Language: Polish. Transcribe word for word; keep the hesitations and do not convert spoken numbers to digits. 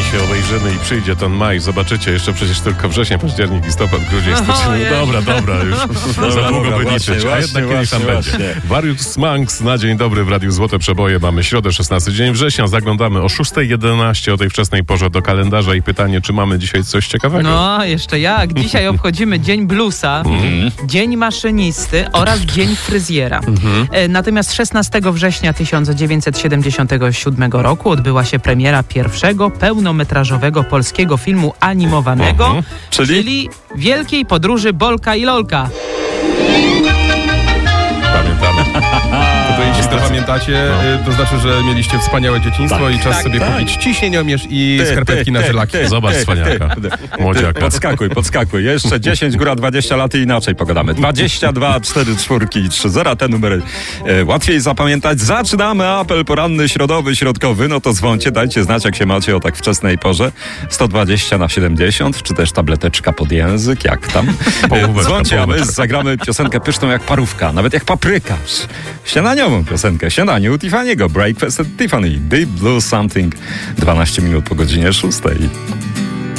się obejrzymy i przyjdzie ten maj, zobaczycie, jeszcze przecież tylko wrzesień, październik, listopad, grudzień, styczeń. No dobra, dobra, już za długo by liczyć, a jednak kiedyś tam będzie. Warius Manx na dzień dobry w Radiu Złote Przeboje. Mamy środę, szesnasty dzień września. Zaglądamy o szósta jedenaście o tej wczesnej porze do kalendarza i pytanie, czy mamy dzisiaj coś ciekawego? No, jeszcze jak. Dzisiaj obchodzimy Dzień Bluesa, mm. Dzień Maszynisty oraz Dzień Fryzjera. Mm-hmm. Natomiast szesnastego września tysiąc dziewięćset siedemdziesiątego siódmego roku odbyła się premiera pierwszego pełnometrażowego polskiego filmu animowanego, mm-hmm. czyli? czyli Wielkiej Podróży Bolka i Lolka. Pamiętamy. To jeśli to pamiętacie, no. to znaczy, że mieliście wspaniałe dzieciństwo tak, i czas tak, sobie tak. kupić ciśnieniomierz i ty, skarpetki ty, na żelaki. Ty, Zobacz cwaniaka. Młodziaka. Podskakuj, podskakuj. Jeszcze dziesięć, góra dwadzieścia lat i inaczej pogadamy. dwadzieścia dwa, cztery, czwórki i trzy zera. Te numery e, łatwiej zapamiętać. Zaczynamy apel poranny, środowy, środkowy. No to dzwoncie, dajcie znać, jak się macie o tak wczesnej porze. sto dwadzieścia na siedemdziesiąt, czy też tableteczka pod język, jak tam. E, dzwoncie, a my zagramy piosenkę pyszną jak parówka, nawet jak paprykarz. Śniadaniową piosenkę. Śniadanie u Tiffany'ego. Breakfast at Tiffany. Deep Blue Something. dwanaście minut po godzinie szóstej.